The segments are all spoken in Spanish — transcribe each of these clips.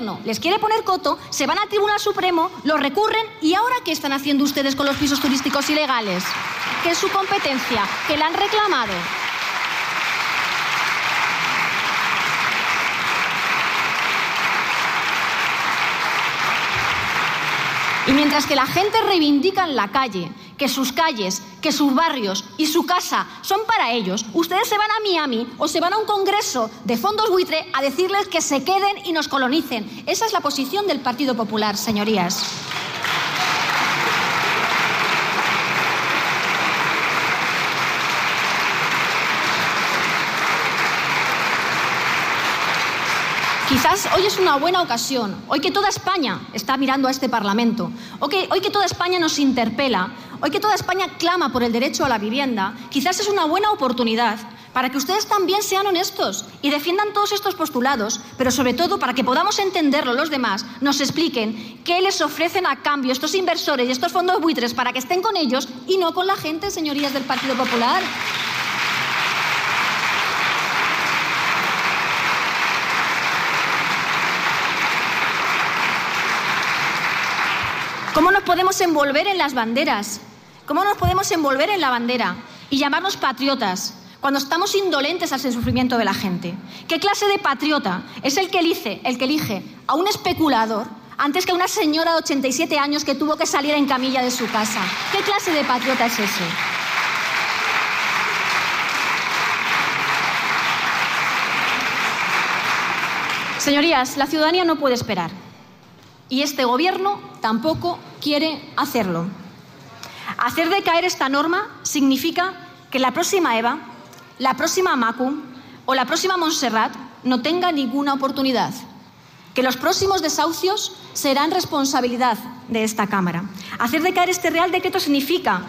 Gobierno les quiere poner coto, se van al Tribunal Supremo, lo recurren y ¿ahora qué están haciendo ustedes con los pisos turísticos ilegales? Que es su competencia, que la han reclamado. Y mientras que la gente reivindica en la calle que sus calles, que sus barrios y su casa son para ellos, ustedes se van a Miami o se van a un congreso de fondos buitre a decirles que se queden y nos colonicen. Esa es la posición del Partido Popular, señorías. Quizás hoy es una buena ocasión, hoy que toda España está mirando a este Parlamento, hoy que toda España nos interpela, hoy que toda España clama por el derecho a la vivienda, quizás es una buena oportunidad para que ustedes también sean honestos y defiendan todos estos postulados, pero sobre todo para que podamos entenderlo los demás, nos expliquen qué les ofrecen a cambio estos inversores y estos fondos buitres para que estén con ellos y no con la gente, señorías del Partido Popular. ¿Cómo nos podemos envolver en las banderas? ¿Cómo nos podemos envolver en la bandera y llamarnos patriotas cuando estamos indolentes al sufrimiento de la gente? ¿Qué clase de patriota es el que elige a un especulador antes que a una señora de 87 años que tuvo que salir en camilla de su casa? ¿Qué clase de patriota es ese? Señorías, la ciudadanía no puede esperar. Y este Gobierno tampoco quiere hacerlo. Hacer decaer esta norma significa que la próxima Eva, la próxima Macu o la próxima Montserrat no tenga ninguna oportunidad. Que los próximos desahucios serán responsabilidad de esta Cámara. Hacer decaer este Real Decreto significa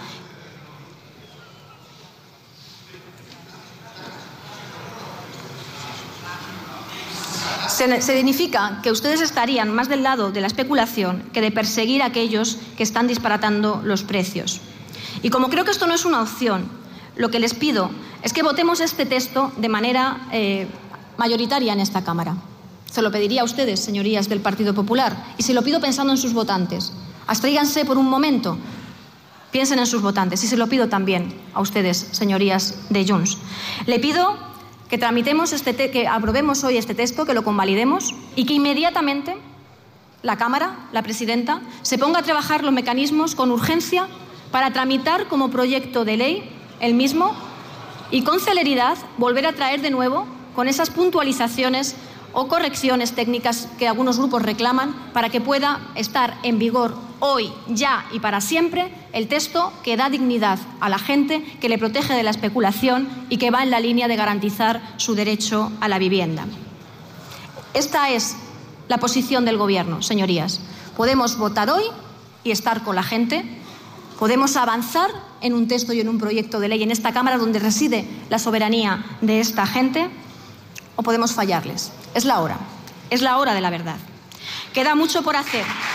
significa que ustedes estarían más del lado de la especulación que de perseguir a aquellos que están disparatando los precios. Y como creo que esto no es una opción, lo que les pido es que votemos este texto de manera mayoritaria en esta Cámara. Se lo pediría a ustedes, señorías del Partido Popular, y se lo pido pensando en sus votantes. Abstríganse por un momento, piensen en sus votantes, y se lo pido también a ustedes, señorías de Junts. Le pido que que aprobemos hoy este texto, que lo convalidemos y que inmediatamente la Cámara, la presidenta, se ponga a trabajar los mecanismos con urgencia para tramitar como proyecto de ley el mismo y con celeridad volver a traer de nuevo con esas puntualizaciones o correcciones técnicas que algunos grupos reclaman para que pueda estar en vigor hoy, ya y para siempre el texto que da dignidad a la gente, que le protege de la especulación y que va en la línea de garantizar su derecho a la vivienda. Esta es la posición del Gobierno, señorías. Podemos votar hoy y estar con la gente, podemos avanzar en un texto y en un proyecto de ley en esta Cámara donde reside la soberanía de esta gente, o podemos fallarles. Es la hora de la verdad. Queda mucho por hacer.